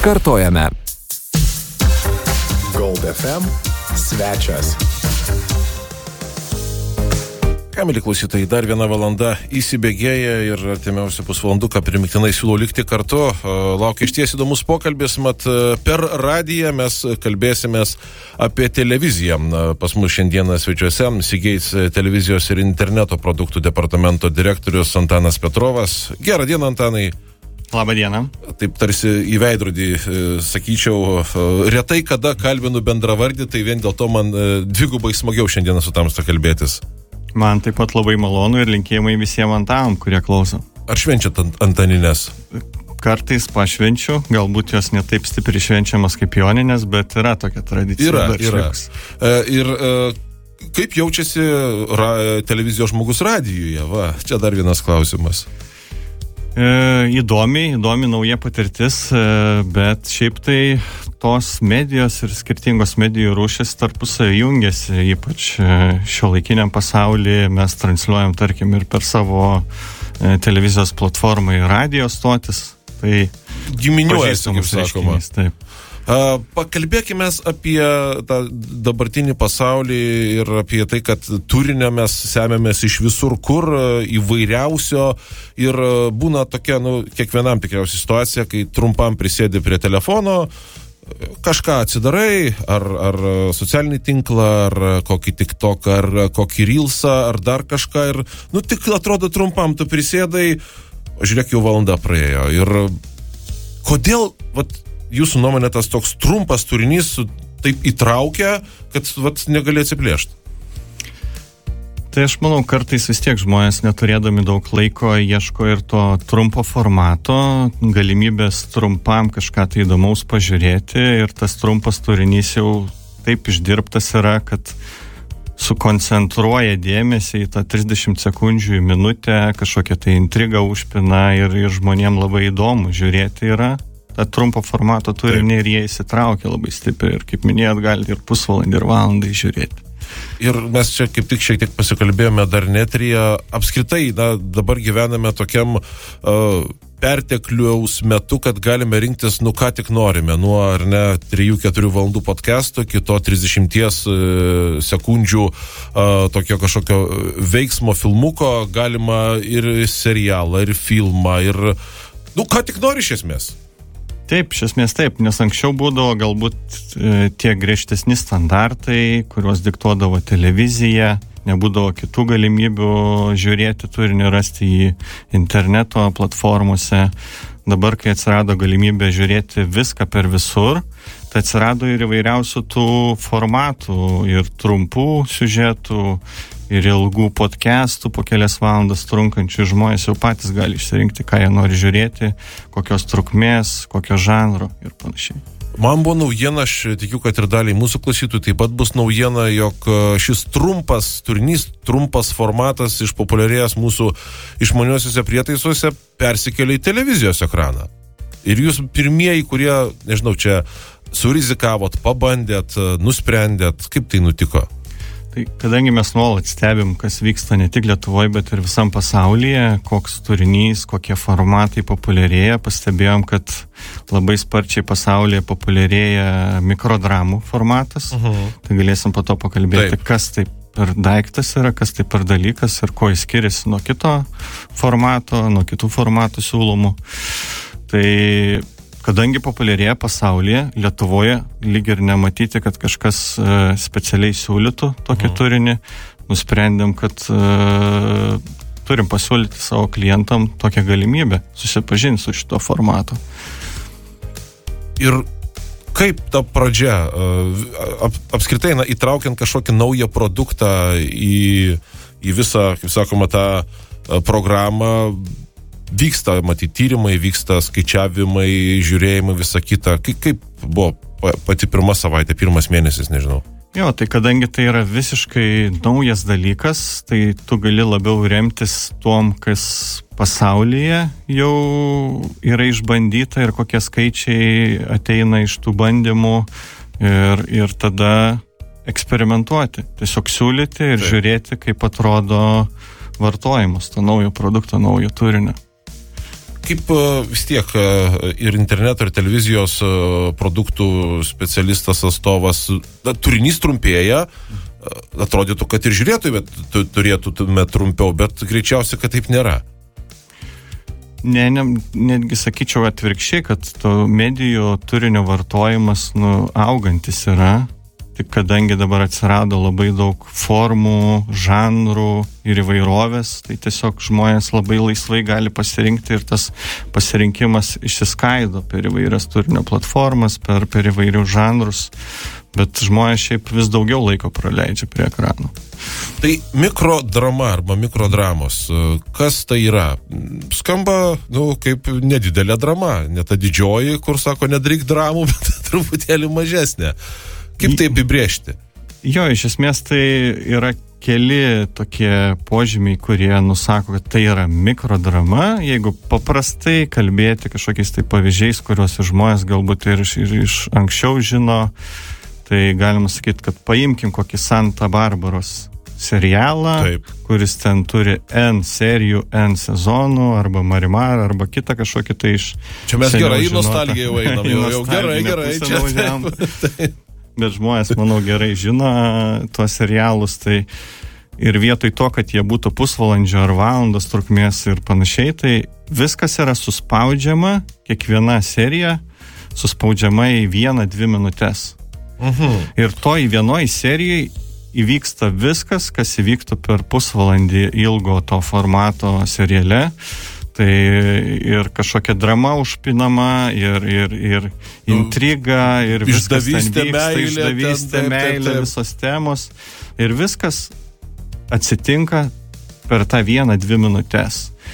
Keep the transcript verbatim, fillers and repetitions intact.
Kartojame. Gold F M svečias. Ką, mėly klausytojai, dar viena valanda įsibėgėja ir artimiausią pusvalanduką primiktinai siūlau likti kartu. Laukia išties įdomus pokalbis, mat per radiją mes kalbėsimės apie televiziją. Pas mus šiandieną svečiuose Seagate televizijos ir interneto produktų departamento direktorius Antanas Petrovas. Gerą dieną, Antanai. Labą dieną. Taip tarsi į veidrodį sakyčiau, retai kada kalbinu bendravardį, tai vien dėl to man dvigubai smagiau šiandieną su tamsta kalbėtis. Man taip pat labai malonu ir linkėjimai visiems Antanam, kurie klauso. Ar švenčiat Antaninės? Kartais pašvenčiu, galbūt jos netaip stipriai švenčiamas kaip Joninės, bet yra tokia tradicija. Yra, yra. E, ir e, kaip jaučiasi ra, televizijos žmogus radijuje? Va, čia dar vienas klausimas. E, įdomi, įdomi nauja patirtis, e, bet šiaip tai tos medijos ir skirtingos medijų rūšis tarpusavy jungiasi, ypač šiuolaikiniam pasaulyje mes transliuojam, tarkim, ir per savo e, televizijos platformą į radijo stotis. Tai giminiuojasi, kaip sakoma. Taip. Uh, pakalbėkime apie tą dabartinį pasaulį ir apie tai, kad turinio mes semiamės iš visur kur, įvairiausio ir būna tokia, nu, kiekvienam tikriausiai situacija, kai trumpam prisėdi prie telefono, kažką atsidarai, ar, ar socialinį tinklą, ar kokį TikTok, ar kokį Reelsą, ar dar kažką ir, nu, tik atrodo trumpam tu prisėdai, žiūrėk, jau valanda praėjo ir kodėl, vat, jūsų nuomonė tas toks trumpas turinys taip įtraukia, kad vat, negali atsiplėšti? Tai aš manau, kartais vis tiek žmonės neturėdami daug laiko ieško ir to trumpo formato, galimybės trumpam kažką tai įdomaus pažiūrėti ir tas trumpas turinys jau taip išdirbtas yra, kad sukoncentruoja dėmesį į tą trisdešimt sekundžių į minutę, kažkokią tai intrigą užpina ir, ir žmonėm labai įdomu žiūrėti yra. tą trumpo formato turinį ir jie įsitraukia labai stipriai ir, kaip minėjot, galite ir pusvalandį ir valandą žiūrėti. Ir mes čia kaip tik šiek tiek pasikalbėjome dar netryje. Apskritai, na, dabar gyvename tokiam uh, pertekliaus metu, kad galime rinktis, nu ką tik norime, nuo, ar ne, trijų keturių valandų podcast'o, kito trisdešimties uh, sekundžių uh, tokio kažkokio veiksmo filmuko, galima ir serialą, ir filmą, ir, nu, ką tik nori iš esmės. Taip, iš esmės taip, nes anksčiau būdavo galbūt e, tie griežtesni standartai, kuriuos diktuodavo televizija, nebūdavo kitų galimybių žiūrėti turinį, rasti jį interneto platformose. Dabar, kai atsirado galimybė žiūrėti viską per visur, tai atsirado ir įvairiausių tų formatų, ir trumpų siužetų, ir ilgų podcastų po kelias valandas trunkančių. Žmonės jau patys gali išsirinkti, ką jie nori žiūrėti, kokios trukmės, kokio žanro ir panašiai. Man buvo naujiena, aš tikiu, kad ir daliai mūsų klausytojų taip pat bus naujiena, jog šis trumpas turinys, trumpas formatas išpopuliarėjęs mūsų išmaniuosiuose prietaisuose persikelia į televizijos ekraną. Ir jūs pirmieji, kurie, nežinau, čia surizikavot, pabandėt, nusprendėt, kaip tai nutiko? Tai kadangi mes nuolat stebim, kas vyksta ne tik Lietuvoje, bet ir visam pasaulyje, koks turinys, kokie formatai populiarėja, pastebėjom, kad labai sparčiai pasaulyje populiarėja mikrodramų formatas. Uh-huh. Tai galėsim po to pakalbėti, Taip. kas tai per daiktas yra, kas tai per dalykas ir ko jis skiriasi nuo kito formato, nuo kitų formatų siūlomų. Tai kadangi populiarėja pasaulyje, Lietuvoje lyg ir nematyti, kad kažkas e, specialiai siūlytų tokį mhm. turinį, nusprendėm, kad e, turim pasiūlyti savo klientam tokią galimybę susipažinti su šito formato. Ir kaip ta pradžia, ap, apskritai, na, įtraukiant kažkokį naują produktą į, į visą, kaip sakoma, tą programą, vyksta, matyti, tyrimai, vyksta skaičiavimai, žiūrėjimai, visa kita. Kaip, kaip buvo pati pirma savaitė, pirmas mėnesis, nežinau? Jo, tai kadangi tai yra visiškai naujas dalykas, tai tu gali labiau remtis tuom, kas pasaulyje jau yra išbandyta ir kokie skaičiai ateina iš tų bandymų ir, ir tada eksperimentuoti. Tiesiog siūlyti ir Taip. žiūrėti, kaip atrodo vartojimas to naujo produkto, naujo turinio. kaip vis tiek ir interneto, ir televizijos produktų specialistas atstovas, na, turinys trumpėja, atrodytų, kad ir žiūrėtume turėtume trumpiau, bet greičiausiai, kad taip nėra. Ne, ne, netgi sakyčiau atvirkščiai, kad to medijų turinio vartojimas nu, augantis yra, tik kadangi dabar atsirado labai daug formų, žanrų ir įvairovės, tai tiesiog žmonės labai laisvai gali pasirinkti ir tas pasirinkimas išsiskaido per įvairias turinio platformas, per, per įvairius žanrus, bet žmonės šiaip vis daugiau laiko praleidžia prie ekranų. Tai mikrodrama arba mikrodramos, kas tai yra? Skamba, nu, kaip nedidelė drama, ne ta didžioji, kur sako, nedaryk dramų, bet truputėlį mažesnė. Kaip tai apibrėžti? Jo, iš esmės tai yra keli tokie požymiai, kurie nusako, kad tai yra mikrodrama. Jeigu paprastai kalbėti kažkokiais tai pavyzdžiais, kuriuos žmonės galbūt ir iš, ir iš anksčiau žino, tai galima sakyti, kad paimkim kokį Santa Barbaros serialą, Taip. kuris ten turi N serijų, N sezonų, arba Marimar, arba kitą kažkokį tai iš... Čia mes gerai į nostalgiją jau einam, jau, jau gerai, gerai, čia taip. Bet žmonės, manau, gerai žino tuos serialus, tai ir vietoj to, kad jie būtų pusvalandžio ar valandos trukmės ir panašiai, tai viskas yra suspaudžiama, kiekviena serija suspaudžiama į vieną, dvi minutės. Uh-huh. Ir to į vienoj serijai įvyksta viskas, kas įvyktų per pusvalandį ilgo to formato seriale. Tai ir kažkokia drama užpinama, ir, ir, ir intriga, ir viskas ten vyksta, meilė, išdavystė, ten, meilė, taip, taip, taip. visos temos. Ir viskas atsitinka per tą vieną, dvi minutės.